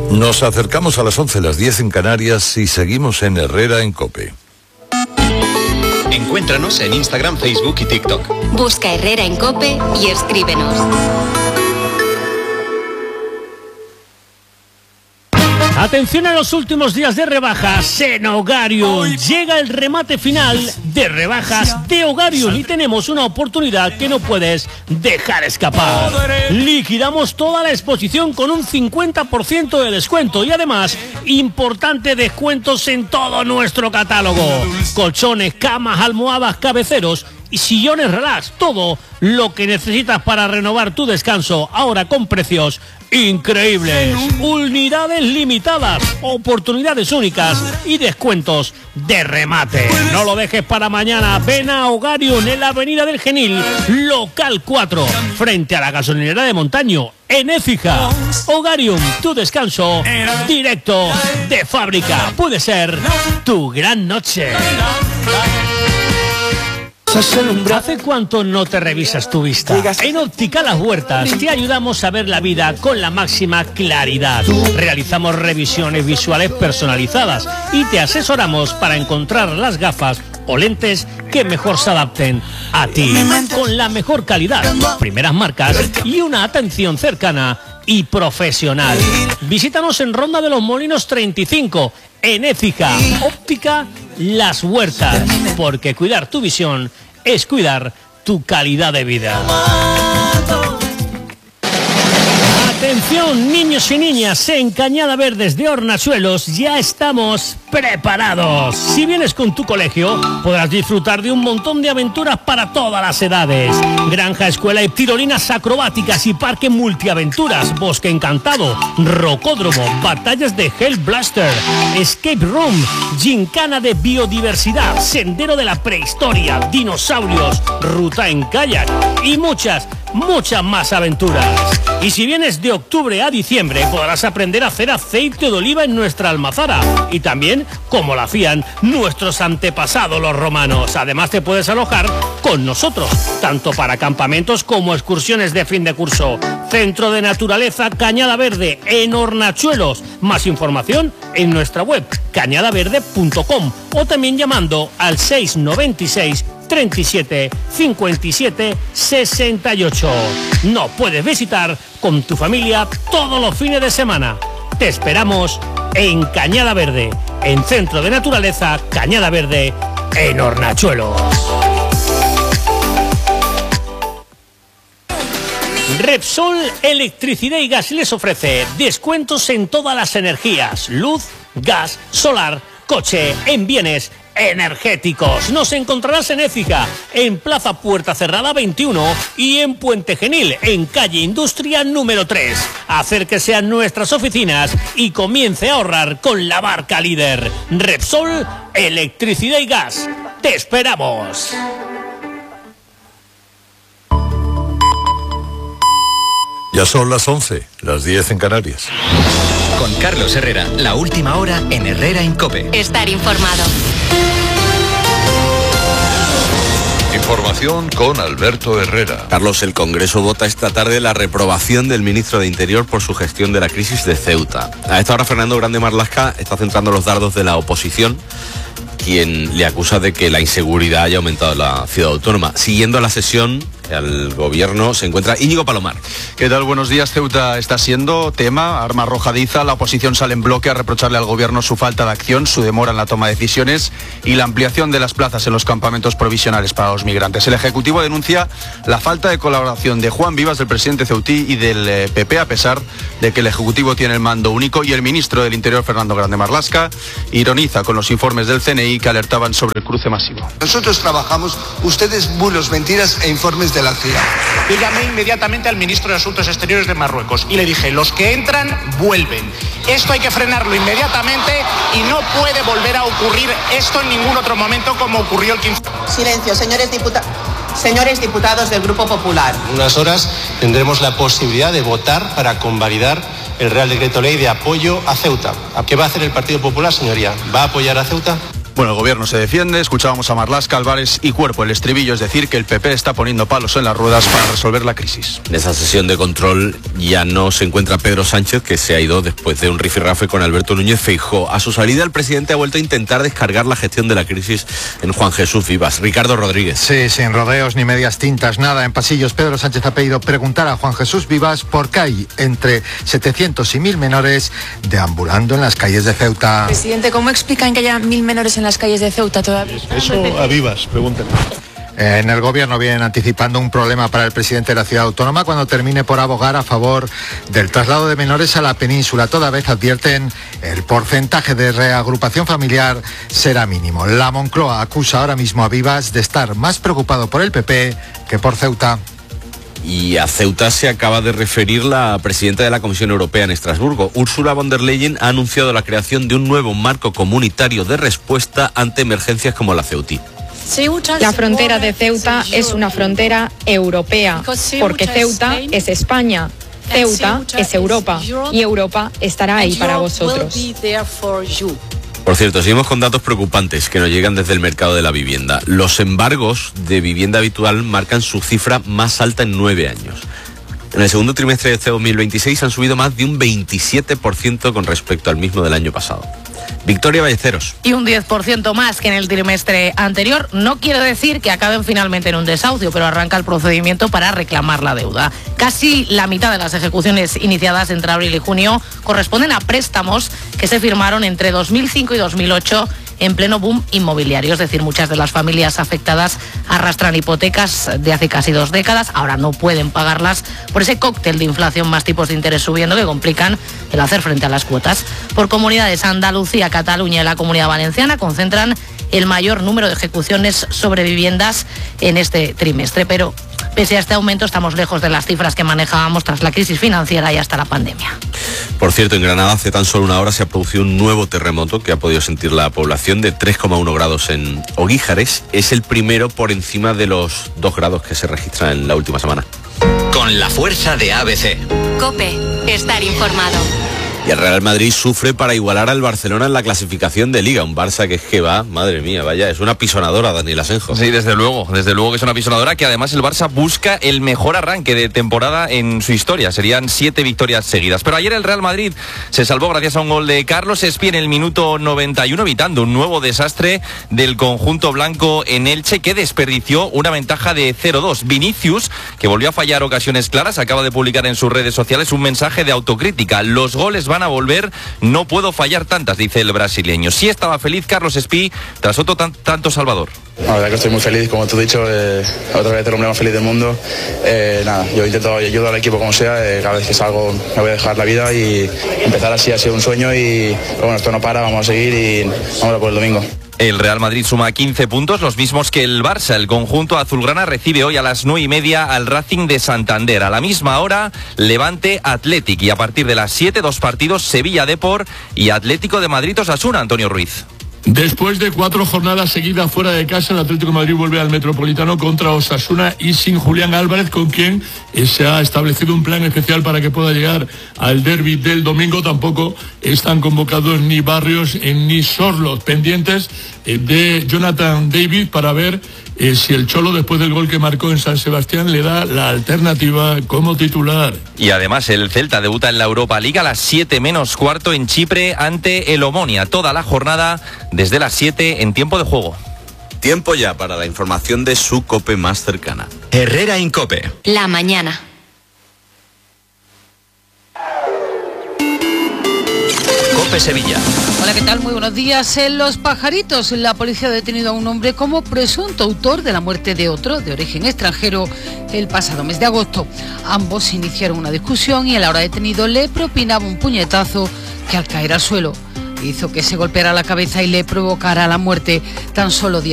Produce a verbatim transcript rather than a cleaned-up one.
Nos acercamos a las once, las diez en Canarias y seguimos en Herrera en COPE. Encuéntranos en Instagram, Facebook y TikTok. Busca Herrera en COPE y escríbenos. Atención a los últimos días de rebajas en Hogarium. Llega el remate final de rebajas de Hogarium y tenemos una oportunidad que no puedes dejar escapar. Liquidamos toda la exposición con un cincuenta por ciento de descuento y además importantes descuentos en todo nuestro catálogo. Colchones, camas, almohadas, cabeceros y sillones relax, todo lo que necesitas para renovar tu descanso, ahora con precios increíbles. Unidades limitadas, oportunidades únicas y descuentos de remate. No lo dejes para mañana. Ven a Hogarium en la Avenida del Genil, local cuatro, frente a la gasolinera de Montaño, en Écija. Hogarium, tu descanso directo de fábrica. Puede ser tu gran noche. ¿Hace cuánto no te revisas tu vista? En Óptica Las Huertas te ayudamos a ver la vida con la máxima claridad. Realizamos revisiones visuales personalizadas y te asesoramos para encontrar las gafas o lentes que mejor se adapten a ti. Con la mejor calidad, primeras marcas y una atención cercana y profesional. Visítanos en Ronda de los Molinos treinta y cinco, en Écija. Óptica Las Huertas, porque cuidar tu visión es cuidar tu calidad de vida. Atención, niños y niñas, en Cañada Verdes de Hornachuelos ya estamos preparados. Si vienes con tu colegio, podrás disfrutar de un montón de aventuras para todas las edades. Granja, escuela y tirolinas acrobáticas y parque multiaventuras, bosque encantado, rocódromo, batallas de Hell Blaster, escape room, gincana de biodiversidad, sendero de la prehistoria, dinosaurios, ruta en kayak y muchas, muchas más aventuras. Y si vienes de octubre a diciembre, podrás aprender a hacer aceite de oliva en nuestra almazara y también como lo hacían nuestros antepasados los romanos. Además te puedes alojar con nosotros, tanto para campamentos como excursiones de fin de curso. Centro de Naturaleza Cañada Verde en Hornachuelos. Más información en nuestra web cañada verde punto com o también llamando al seis noventa y seis treinta y siete cincuenta y siete sesenta y ocho. Nos puedes visitar con tu familia todos los fines de semana. Te esperamos en Cañada Verde, en Centro de Naturaleza Cañada Verde en Hornachuelos. Repsol Electricidad y Gas les ofrece descuentos en todas las energías: luz, gas, solar, coche, en bienes energéticos. Nos encontrarás en Écija, en Plaza Puerta Cerrada veintiuno y en Puente Genil, en calle Industria número tres. Acérquese a nuestras oficinas y comience a ahorrar con la marca líder. Repsol Electricidad y Gas. ¡Te esperamos! Ya son las once, las diez en Canarias. Con Carlos Herrera, la última hora en Herrera en COPE. Estar informado. Información con Alberto Herrera. Carlos, el Congreso vota esta tarde la reprobación del ministro de Interior por su gestión de la crisis de Ceuta. A esta hora Fernando Grande Marlaska está centrando los dardos de la oposición, quien le acusa de que la inseguridad haya aumentado en la ciudad autónoma. Siguiendo la sesión, al gobierno se encuentra Íñigo Palomar. ¿Qué tal? Buenos días. Ceuta está siendo tema, arma arrojadiza. La oposición sale en bloque a reprocharle al gobierno su falta de acción, su demora en la toma de decisiones y la ampliación de las plazas en los campamentos provisionales para los migrantes. El Ejecutivo denuncia la falta de colaboración de Juan Vivas, del presidente ceutí, y del eh, P P, a pesar de que el Ejecutivo tiene el mando único, y el ministro del Interior, Fernando Grande Marlaska, ironiza con los informes del C N I que alertaban sobre el cruce masivo. Nosotros trabajamos, ustedes bulos, mentiras e informes de la C I A. Yo llamé inmediatamente al ministro de Asuntos Exteriores de Marruecos y le dije, los que entran, vuelven. Esto hay que frenarlo inmediatamente y no puede volver a ocurrir esto en ningún otro momento como ocurrió el quince. Silencio, señores diputados. Señores diputados del Grupo Popular. En unas horas tendremos la posibilidad de votar para convalidar el Real Decreto Ley de apoyo a Ceuta. ¿Qué va a hacer el Partido Popular, señoría? ¿Va a apoyar a Ceuta? Bueno, el gobierno se defiende, escuchábamos a Marlaska, Álvarez y Cuerpo el estribillo, es decir, que el P P está poniendo palos en las ruedas para resolver la crisis. En esa sesión de control ya no se encuentra Pedro Sánchez, que se ha ido después de un rifirrafe con Alberto Núñez Feijóo. A su salida, el presidente ha vuelto a intentar descargar la gestión de la crisis en Juan Jesús Vivas. Ricardo Rodríguez. Sí, sin rodeos ni medias tintas, nada en pasillos. Pedro Sánchez ha pedido preguntar a Juan Jesús Vivas por qué hay entre setecientos y mil menores deambulando en las calles de Ceuta. Presidente, ¿cómo explican que haya mil menores en las calles de Ceuta todavía? Eso a Vivas, pregúntenle. En el gobierno vienen anticipando un problema para el presidente de la ciudad autónoma cuando termine por abogar a favor del traslado de menores a la península. Toda vez advierten el porcentaje de reagrupación familiar será mínimo. La Moncloa acusa ahora mismo a Vivas de estar más preocupado por el P P que por Ceuta. Y a Ceuta se acaba de referir la presidenta de la Comisión Europea en Estrasburgo. Ursula von der Leyen ha anunciado la creación de un nuevo marco comunitario de respuesta ante emergencias como la ceutí. La frontera de Ceuta es una frontera europea, porque Ceuta es España, Ceuta es Europa, y Europa estará ahí para vosotros. Por cierto, seguimos con datos preocupantes que nos llegan desde el mercado de la vivienda. Los embargos de vivienda habitual marcan su cifra más alta en nueve años. En el segundo trimestre de este dos mil veintiséis han subido más de un veintisiete por ciento con respecto al mismo del año pasado. Victoria Ballesteros. Y un diez por ciento más que en el trimestre anterior. No quiero decir que acaben finalmente en un desahucio, pero arranca el procedimiento para reclamar la deuda. Casi la mitad de las ejecuciones iniciadas entre abril y junio corresponden a préstamos que se firmaron entre dos mil cinco y dos mil ocho en pleno boom inmobiliario. Es decir, muchas de las familias afectadas arrastran hipotecas de hace casi dos décadas. Ahora no pueden pagarlas por ese cóctel de inflación más tipos de interés subiendo que complican el hacer frente a las cuotas. Por comunidades, Andalucía, Cataluña y la Comunidad Valenciana concentran el mayor número de ejecuciones sobre viviendas en este trimestre. Pero pese a este aumento estamos lejos de las cifras que manejábamos tras la crisis financiera y hasta la pandemia. Por cierto, en Granada hace tan solo una hora se ha producido un nuevo terremoto que ha podido sentir la población de tres coma uno grados en Oguíjares. Es el primero por encima de los dos grados que se registran en la última semana. Con la fuerza de A B C. COPE, estar informado. Y el Real Madrid sufre para igualar al Barcelona en la clasificación de Liga. Un Barça que es que va, madre mía, vaya, es una pisonadora, Daniel Asenjo. Sí, desde luego, desde luego que es una pisonadora, que además el Barça busca el mejor arranque de temporada en su historia. Serían siete victorias seguidas. Pero ayer el Real Madrid se salvó gracias a un gol de Carlos Espí en el minuto noventa y uno, evitando un nuevo desastre del conjunto blanco en Elche, que desperdició una ventaja de cero dos. Vinicius, que volvió a fallar ocasiones claras, acaba de publicar en sus redes sociales un mensaje de autocrítica. Los goles van a volver, no puedo fallar tantas, dice el brasileño. Sí estaba feliz Carlos Espí tras otro tan, tanto Salvador. La verdad que estoy muy feliz, como tú has dicho, eh, otra vez el hombre más feliz del mundo. Eh, nada, yo intento ayudar al equipo como sea, eh, cada vez que salgo me voy a dejar la vida y empezar así ha sido un sueño y bueno, esto no para, vamos a seguir y vamos a por el domingo. El Real Madrid suma quince puntos, los mismos que el Barça. El conjunto azulgrana recibe hoy a las nueve y media al Racing de Santander. A la misma hora, Levante Athletic. Y a partir de las siete, dos partidos, Sevilla Depor y Atlético de Madrid Osasuna. Antonio Ruiz. Después de cuatro jornadas seguidas fuera de casa, el Atlético de Madrid vuelve al Metropolitano contra Osasuna y sin Julián Álvarez, con quien se ha establecido un plan especial para que pueda llegar al derbi del domingo. Tampoco están convocados ni Barrios ni Sorloth, pendientes de Jonathan David para ver eh, si el Cholo, después del gol que marcó en San Sebastián, le da la alternativa como titular. Y además el Celta debuta en la Europa League a las siete menos cuarto en Chipre ante el Omonia. Toda la jornada desde las siete en tiempo de juego. Tiempo ya para la información de su COPE más cercana. Herrera en COPE. La mañana. COPE Sevilla. Hola, ¿qué tal? Muy buenos días. En Los Pajaritos, la policía ha detenido a un hombre como presunto autor de la muerte de otro de origen extranjero el pasado mes de agosto. Ambos iniciaron una discusión y el ahora detenido le propinaba un puñetazo que al caer al suelo hizo que se golpeara la cabeza y le provocara la muerte. Tan solo diez